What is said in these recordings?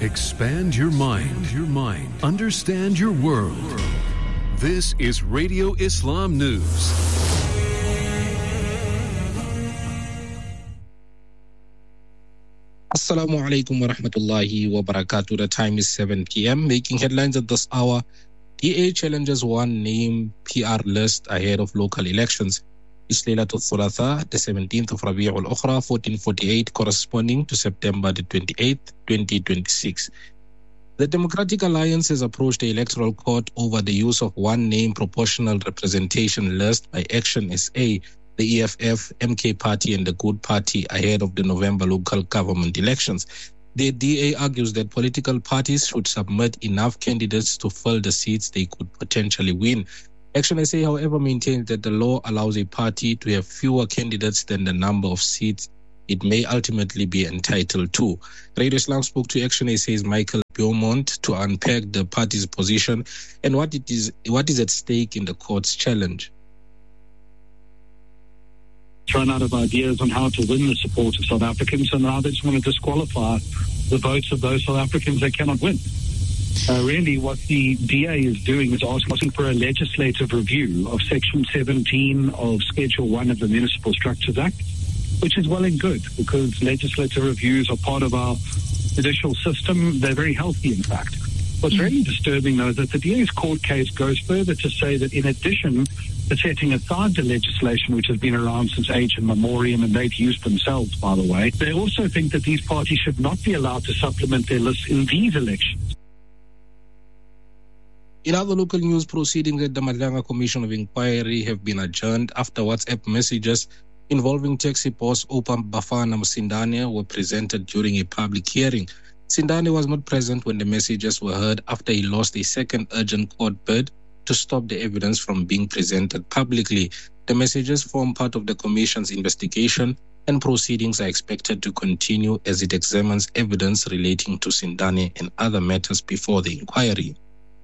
Expand your mind. Understand your world. This is Radio Islam News. Assalamu alaikum wa rahmatullahi wa barakatuh. The time is 7 p.m. Making headlines at this hour. DA challenges one name PR list ahead of local elections. It's Laylatul Thulatha, the 17th of Rabi'ul Ukhra, 1448, corresponding to September the 28th, 2026. The Democratic Alliance has approached the Electoral Court over the use of one name proportional representation list by Action SA, the EFF, MK Party and the Good Party ahead of the November local government elections. The DA argues that political parties should submit enough candidates to fill the seats they could potentially win. Action SA, however, maintains that the law allows a party to have fewer candidates than the number of seats it may ultimately be entitled to. Radio Islam spoke to Action SA's Michael Beaumont to unpack the party's position and what is at stake in the court's challenge. Run out of ideas on how to win the support of South Africans, and now they just want to disqualify the votes of those South Africans they cannot win. Really, what the DA is doing is asking for a legislative review of Section 17 of Schedule 1 of the Municipal Structures Act, which is well and good because legislative reviews are part of our judicial system. They're very healthy, in fact. What's really disturbing, though, is that the DA's court case goes further to say that in addition to setting aside the legislation which has been around since age immemorial, and they've used themselves, by the way, they also think that these parties should not be allowed to supplement their lists in these elections. In other local news, proceedings at the Madlanga Commission of Inquiry have been adjourned after WhatsApp messages involving taxi boss Oupa Bafana Msindane were presented during a public hearing. Sindane was not present when the messages were heard after he lost a second urgent court bid to stop the evidence from being presented publicly. The messages form part of the Commission's investigation, and proceedings are expected to continue as it examines evidence relating to Sindane and other matters before the inquiry.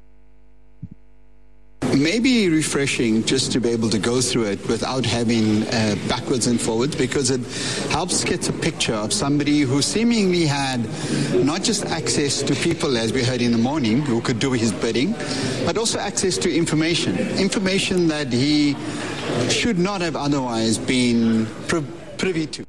Maybe refreshing just to be able to go through it without having backwards and forwards, because it helps get a picture of somebody who seemingly had not just access to people, as we heard in the morning, who could do his bidding, but also access to information that he should not have otherwise been privy to.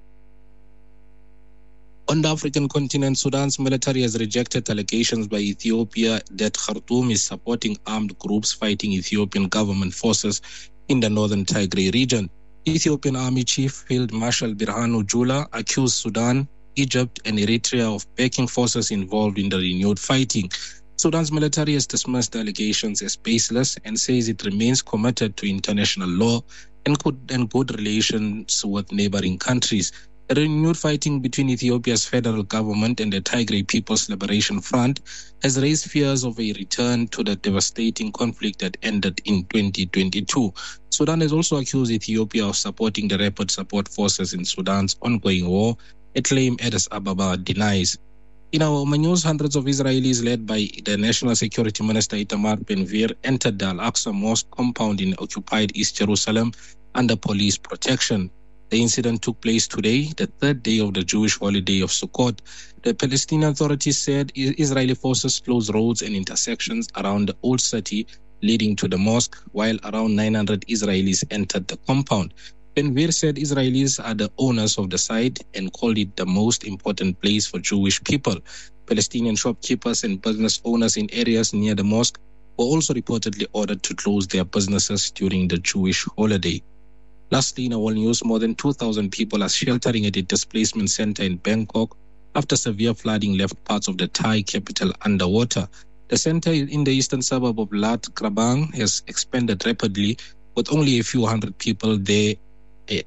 On the African continent, Sudan's military has rejected allegations by Ethiopia that Khartoum is supporting armed groups fighting Ethiopian government forces in the northern Tigray region. Ethiopian Army Chief Field Marshal Birhanu Jula accused Sudan, Egypt and Eritrea of backing forces involved in the renewed fighting. Sudan's military has dismissed the allegations as baseless and says it remains committed to international law and good relations with neighboring countries. The renewed fighting between Ethiopia's federal government and the Tigray People's Liberation Front has raised fears of a return to the devastating conflict that ended in 2022. Sudan has also accused Ethiopia of supporting the Rapid Support Forces in Sudan's ongoing war, a claim Addis Ababa denies. In our Oman news, hundreds of Israelis led by the National Security Minister Itamar Ben-Gvir entered the Al-Aqsa Mosque compound in occupied East Jerusalem under police protection. The incident took place today, the third day of the Jewish holiday of Sukkot. The Palestinian authorities said Israeli forces closed roads and intersections around the old city leading to the mosque, while around 900 Israelis entered the compound. Ben-Gvir said Israelis are the owners of the site and called it the most important place for Jewish people. Palestinian shopkeepers and business owners in areas near the mosque were also reportedly ordered to close their businesses during the Jewish holiday. Lastly, in our news, more than 2,000 people are sheltering at a displacement center in Bangkok after severe flooding left parts of the Thai capital underwater. The center in the eastern suburb of Lat Krabang has expanded rapidly, with only a few hundred people there a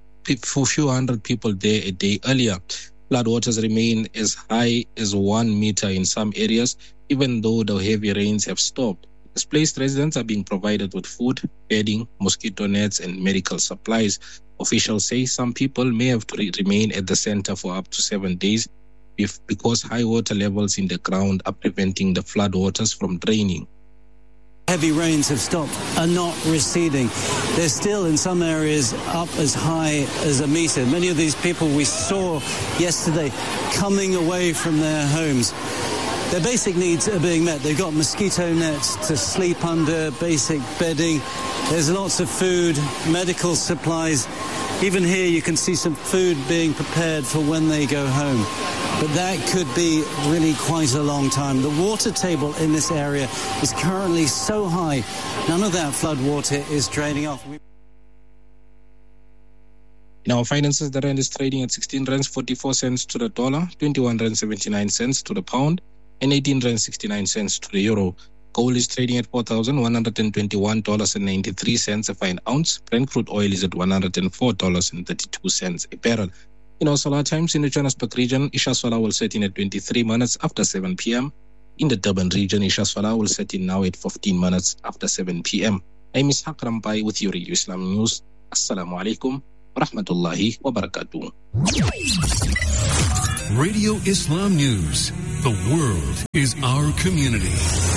day earlier. Floodwaters remain as high as 1 meter in some areas, even though the heavy rains have stopped. Displaced residents are being provided with food, bedding, mosquito nets, and medical supplies. Officials say some people may have to remain at the center for up to 7 days because high water levels in the ground are preventing the floodwaters from draining. Heavy rains have stopped, are not receding. They're still in some areas up as high as a meter. Many of these people we saw yesterday coming away from their homes Their basic needs are being met. They've got mosquito nets to sleep under, basic bedding. There's lots of food, medical supplies. Even here you can see some food being prepared for when they go home. But that could be really quite a long time. The water table in this area is currently so high, none of that flood water is draining off. In our finances, the rand is trading at 16 rands 44 cents to the dollar, 21 rands 79 cents to the pound, and 18 rands 69 cents to the euro. Gold is trading at $4,121.93 a fine ounce. Brent crude oil is at $104.32 a barrel. In our solar times in the Johannesburg region, Isha Solar will set in at 23 minutes after 7 p.m. In the Durban region, Isha Solar will set in now at 15 minutes after 7 p.m. I'm Ishaq Rampai with your Radio Islam News. Assalamu alaikum wa rahmatullahi wa barakatuh. Radio Islam News. The world is our community.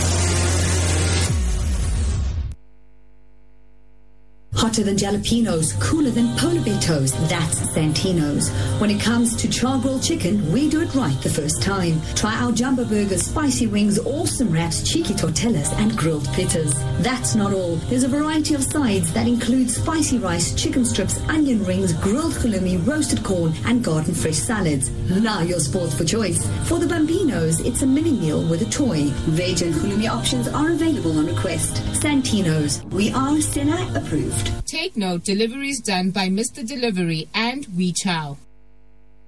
Hotter than jalapenos, cooler than polar bear toes, that's Santino's. When it comes to char-grilled chicken, we do it right the first time. Try our jumbo burgers, spicy wings, awesome wraps, cheeky tortillas, and grilled pitas. That's not all. There's a variety of sides that include spicy rice, chicken strips, onion rings, grilled halloumi, roasted corn, and garden fresh salads. Now your sport for choice. For the Bambinos, it's a mini meal with a toy. Veg and halloumi options are available on request. Santino's. We are Stella approved. Take note, deliveries done by Mr. Delivery and We Chow.